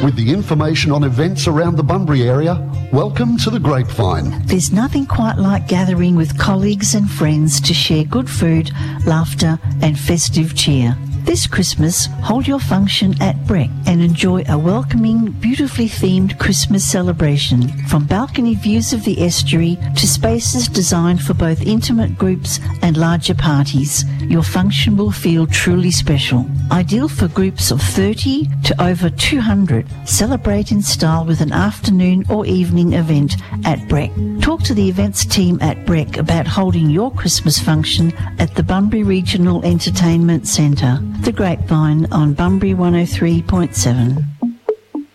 With the information on events around the Bunbury area, welcome to the Grapevine. There's nothing quite like gathering with colleagues and friends to share good food, laughter and festive cheer. This Christmas, hold your function at Breck and enjoy a welcoming, beautifully themed Christmas celebration. From balcony views of the estuary to spaces designed for both intimate groups and larger parties, your function will feel truly special. Ideal for groups of 30 to over 200. Celebrate in style with an afternoon or evening event at Breck. Talk to the events team at Breck about holding your Christmas function at the Bunbury Regional Entertainment Centre. The Grapevine on Bunbury 103.7.